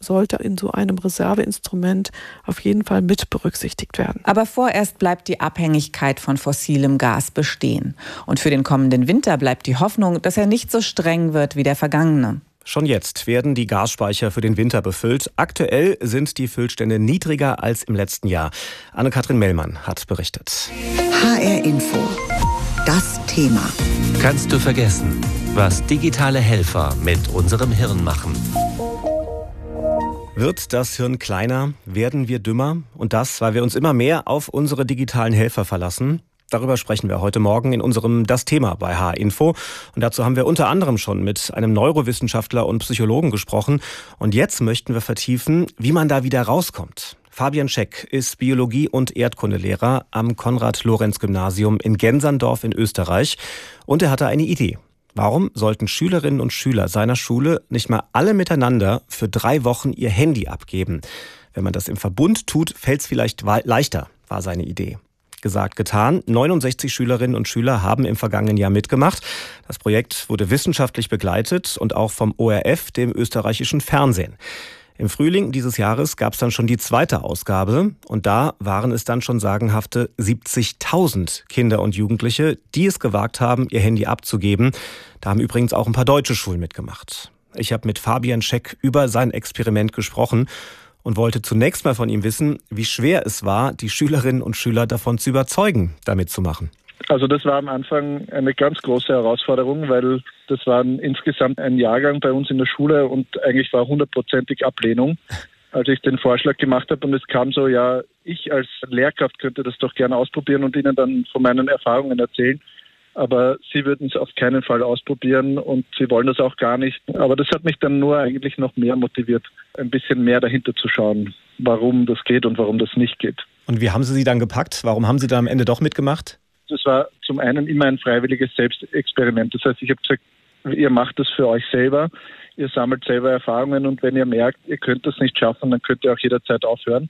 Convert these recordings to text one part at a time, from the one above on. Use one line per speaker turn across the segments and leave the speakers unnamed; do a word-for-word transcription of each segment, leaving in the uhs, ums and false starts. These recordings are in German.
sollte in so einem Reserveinstrument auf jeden Fall mit berücksichtigt werden.
Aber vorerst bleibt die Abhängigkeit von fossilem Gas bestehen. Und für den kommenden Winter bleibt die Hoffnung, dass er nicht so streng wird wie der vergangene.
Schon jetzt werden die Gasspeicher für den Winter befüllt. Aktuell sind die Füllstände niedriger als im letzten Jahr. Anne-Kathrin Mellmann hat berichtet.
H R Info. Das Thema.
Kannst du vergessen, was digitale Helfer mit unserem Hirn machen?
Wird das Hirn kleiner? Werden wir dümmer? Und das, weil wir uns immer mehr auf unsere digitalen Helfer verlassen? Darüber sprechen wir heute Morgen in unserem Das Thema bei H R Info. Und dazu haben wir unter anderem schon mit einem Neurowissenschaftler und Psychologen gesprochen. Und jetzt möchten wir vertiefen, wie man da wieder rauskommt. Fabian Scheck ist Biologie- und Erdkundelehrer am Konrad-Lorenz-Gymnasium in Genserndorf in Österreich. Und er hatte eine Idee. Warum sollten Schülerinnen und Schüler seiner Schule nicht mal alle miteinander für drei Wochen ihr Handy abgeben? Wenn man das im Verbund tut, fällt es vielleicht leichter, war seine Idee. Gesagt, getan. neunundsechzig Schülerinnen und Schüler haben im vergangenen Jahr mitgemacht. Das Projekt wurde wissenschaftlich begleitet und auch vom O R F, dem österreichischen Fernsehen. Im Frühling dieses Jahres gab es dann schon die zweite Ausgabe und da waren es dann schon sagenhafte siebzigtausend Kinder und Jugendliche, die es gewagt haben, ihr Handy abzugeben. Da haben übrigens auch ein paar deutsche Schulen mitgemacht. Ich habe mit Fabian Scheck über sein Experiment gesprochen und wollte zunächst mal von ihm wissen, wie schwer es war, die Schülerinnen und Schüler davon zu überzeugen, damit zu machen.
Also das war am Anfang eine ganz große Herausforderung, weil das war insgesamt ein Jahrgang bei uns in der Schule und eigentlich war hundertprozentig Ablehnung, als ich den Vorschlag gemacht habe. Und es kam so, ja, ich als Lehrkraft könnte das doch gerne ausprobieren und Ihnen dann von meinen Erfahrungen erzählen. Aber Sie würden es auf keinen Fall ausprobieren und Sie wollen das auch gar nicht. Aber das hat mich dann nur eigentlich noch mehr motiviert, ein bisschen mehr dahinter zu schauen, warum das geht und warum das nicht geht.
Und wie haben Sie sie dann gepackt? Warum haben Sie dann am Ende doch mitgemacht?
Das war zum einen immer ein freiwilliges Selbstexperiment. Das heißt, ich habe gesagt, ihr macht das für euch selber, ihr sammelt selber Erfahrungen und wenn ihr merkt, ihr könnt das nicht schaffen, dann könnt ihr auch jederzeit aufhören.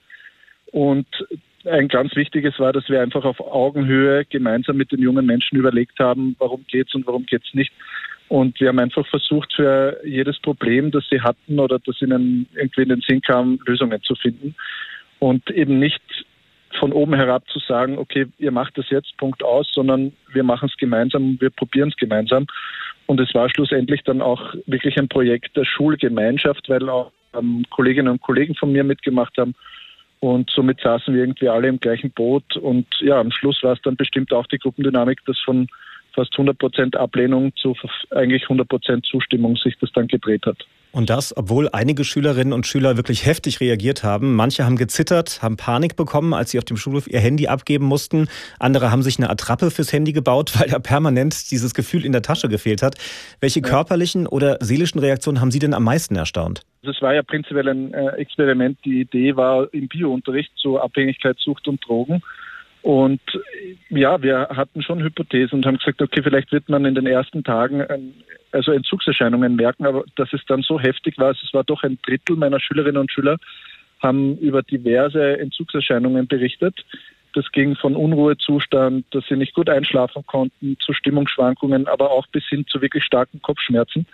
Und ein ganz wichtiges war, dass wir einfach auf Augenhöhe gemeinsam mit den jungen Menschen überlegt haben, warum geht's und warum geht's nicht. Und wir haben einfach versucht, für jedes Problem, das sie hatten oder das ihnen irgendwie in den Sinn kam, Lösungen zu finden. Und eben nicht von oben herab zu sagen, okay, ihr macht das jetzt, Punkt aus, sondern wir machen es gemeinsam, wir probieren es gemeinsam. Und es war schlussendlich dann auch wirklich ein Projekt der Schulgemeinschaft, weil auch ähm, Kolleginnen und Kollegen von mir mitgemacht haben. Und somit saßen wir irgendwie alle im gleichen Boot. Und ja, am Schluss war es dann bestimmt auch die Gruppendynamik, dass von fast hundert Prozent Ablehnung zu eigentlich hundert Prozent Zustimmung sich das dann gedreht hat.
Und das, obwohl einige Schülerinnen und Schüler wirklich heftig reagiert haben. Manche haben gezittert, haben Panik bekommen, als sie auf dem Schulhof ihr Handy abgeben mussten. Andere haben sich eine Attrappe fürs Handy gebaut, weil da permanent dieses Gefühl in der Tasche gefehlt hat. Welche ja. körperlichen oder seelischen Reaktionen haben Sie denn am meisten erstaunt?
Das war ja prinzipiell ein Experiment. Die Idee war im Biounterricht zu Abhängigkeit, Sucht und Drogen. Und ja, wir hatten schon Hypothesen und haben gesagt, okay, vielleicht wird man in den ersten Tagen ein, also Entzugserscheinungen merken, aber dass es dann so heftig war, es war doch ein Drittel meiner Schülerinnen und Schüler, haben über diverse Entzugserscheinungen berichtet. Das ging von Unruhezustand, dass sie nicht gut einschlafen konnten, zu Stimmungsschwankungen, aber auch bis hin zu wirklich starken Kopfschmerzen.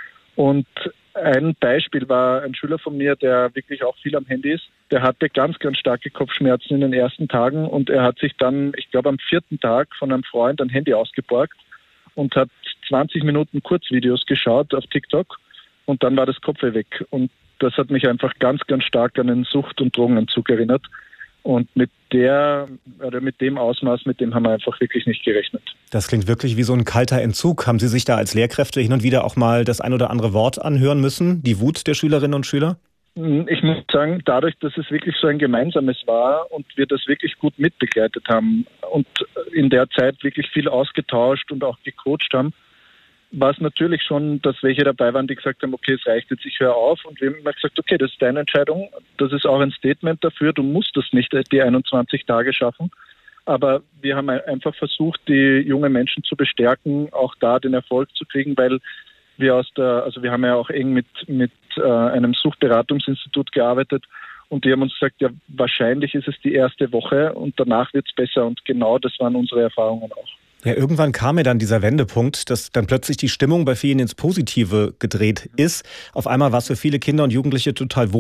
Und ein Beispiel war ein Schüler von mir, der wirklich auch viel am Handy ist. Der hatte ganz, ganz starke Kopfschmerzen in den ersten Tagen und er hat sich dann, ich glaube am vierten Tag von einem Freund ein Handy ausgeborgt und hat zwanzig Minuten Kurzvideos geschaut auf TikTok und dann war das Kopfweh weg. Und das hat mich einfach ganz, ganz stark an den Sucht- und Drogenentzug erinnert. Und mit der oder mit dem Ausmaß, mit dem haben wir einfach wirklich nicht gerechnet.
Das klingt wirklich wie so ein kalter Entzug. Haben Sie sich da als Lehrkräfte hin und wieder auch mal das ein oder andere Wort anhören müssen? Die Wut der Schülerinnen und Schüler?
Ich muss sagen, dadurch, dass es wirklich so ein gemeinsames war und wir das wirklich gut mitbegleitet haben und in der Zeit wirklich viel ausgetauscht und auch gecoacht haben, war es natürlich schon, dass welche dabei waren, die gesagt haben, okay, es reicht jetzt, ich höre auf. Und wir haben immer gesagt, okay, das ist deine Entscheidung. Das ist auch ein Statement dafür. Du musst das nicht die einundzwanzig Tage schaffen. Aber wir haben einfach versucht, die jungen Menschen zu bestärken, auch da den Erfolg zu kriegen, weil wir aus der, also wir haben ja auch eng mit, mit äh, einem Suchtberatungsinstitut gearbeitet und die haben uns gesagt, ja, wahrscheinlich ist es die erste Woche und danach wird es besser. Und genau das waren unsere Erfahrungen auch.
Ja, irgendwann kam mir dann dieser Wendepunkt, dass dann plötzlich die Stimmung bei vielen ins Positive gedreht ist. Auf einmal war es für viele Kinder und Jugendliche total wohl.